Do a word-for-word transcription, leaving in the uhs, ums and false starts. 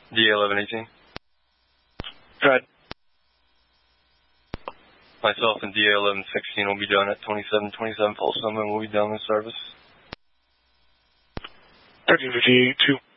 D A eleven eighteen. Right. Myself and D A eleven sixteen will be down at twenty-seven twenty-seven Folsom, and we'll be down in service. thirteen fifty-two.